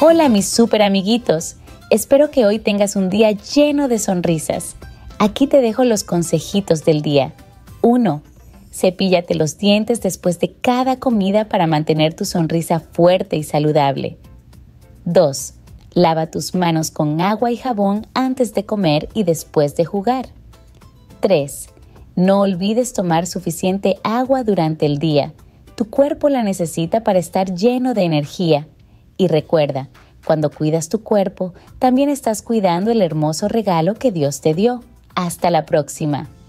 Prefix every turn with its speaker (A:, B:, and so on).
A: Hola mis super amiguitos, espero que hoy tengas un día lleno de sonrisas. Aquí te dejo los consejitos del día. 1. Cepíllate los dientes después de cada comida para mantener tu sonrisa fuerte y saludable. 2. Lava tus manos con agua y jabón antes de comer y después de jugar. 3. No olvides tomar suficiente agua durante el día. Tu cuerpo la necesita para estar lleno de energía. Y recuerda, cuando cuidas tu cuerpo, también estás cuidando el hermoso regalo que Dios te dio. Hasta la próxima.